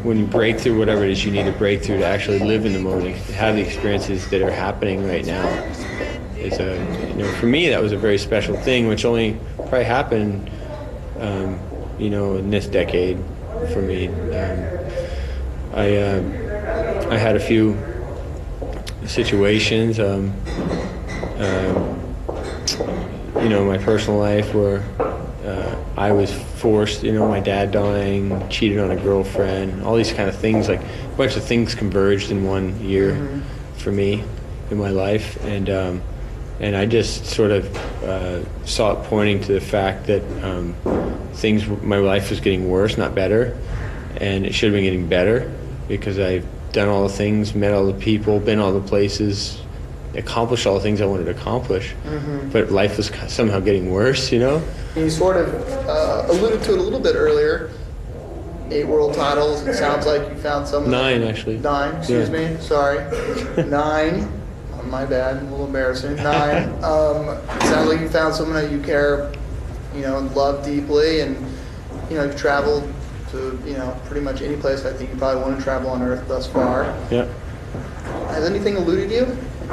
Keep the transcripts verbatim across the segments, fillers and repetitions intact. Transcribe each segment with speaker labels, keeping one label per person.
Speaker 1: when you break through whatever it is you need to break through to actually live in the moment, have the experiences that are happening right now, is a, you know, for me that was a very special thing, which only probably happened, um, you know, in this decade for me. Um, I uh, I had a few situations, um, uh, you know, in my personal life where uh, I was forced, you know, my dad dying, cheated on a girlfriend, all these kind of things, like a bunch of things converged in one year mm-hmm. for me in my life. And um, and I just sort of uh, saw it pointing to the fact that um, things, my life was getting worse, not better, and it should have been getting better because I've done all the things, met all the people, been all the places, accomplished all the things I wanted to accomplish, mm-hmm. but life was somehow getting worse, you know?
Speaker 2: You sort of uh, alluded to it a little bit earlier. Eight world titles. It sounds like you found some.
Speaker 1: Nine, actually.
Speaker 2: Nine. Excuse yeah. me. Sorry. Nine. Oh, my bad. A little embarrassing. Nine. Um, it sounds like you found someone that you care, you know, and love deeply, and you know, you've traveled to, you know, pretty much any place I think you probably want to travel on Earth thus far.
Speaker 1: Yeah.
Speaker 2: Has anything eluded you?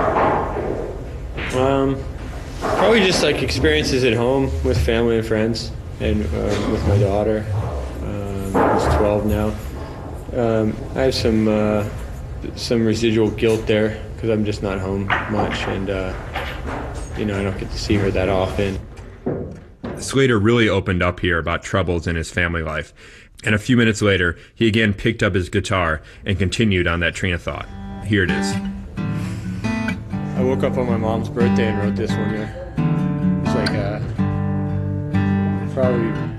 Speaker 1: Um. Probably just like experiences at home with family and friends, and uh, with my daughter. Um, who's twelve now. Um, I have some uh, some residual guilt there because I'm just not home much, and uh, you know, I don't get to see her that often.
Speaker 3: Slater really opened up here about troubles in his family life, and a few minutes later, he again picked up his guitar and continued on that train of thought. Here it is.
Speaker 1: I woke up on my mom's birthday and wrote this one here. It's like uh, probably